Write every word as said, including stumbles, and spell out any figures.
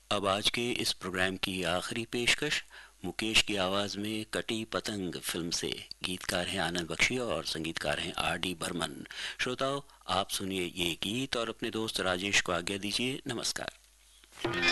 अब आज के इस प्रोग्राम की आखिरी पेशकश मुकेश की आवाज़ में कटी पतंग फिल्म से। गीतकार हैं आनंद बख्शी और संगीतकार हैं आर डी बर्मन। श्रोताओं, आप सुनिए ये गीत और अपने दोस्त राजेश को आज्ञा दीजिए। नमस्कार।